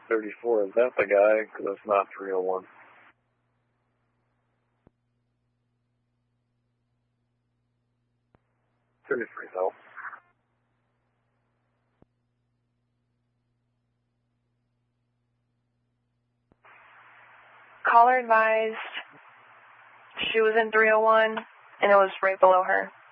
34, is that the guy? Because that's not 301. Thirty-three, though. Caller advised she was in 301, and it was right below her.